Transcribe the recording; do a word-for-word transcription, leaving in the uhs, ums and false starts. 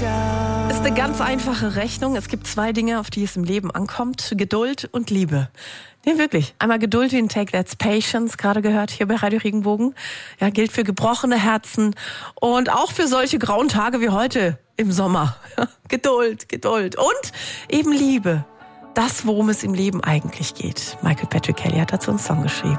Das ist eine ganz einfache Rechnung. Es gibt zwei Dinge, auf die es im Leben ankommt. Geduld und Liebe. Nee, wirklich. Einmal Geduld wie ein Take That's Patience, gerade gehört hier bei Radio Regenbogen. Ja, gilt für gebrochene Herzen und auch für solche grauen Tage wie heute im Sommer. Geduld, Geduld und eben Liebe. Das, worum es im Leben eigentlich geht. Michael Patrick Kelly hat dazu einen Song geschrieben.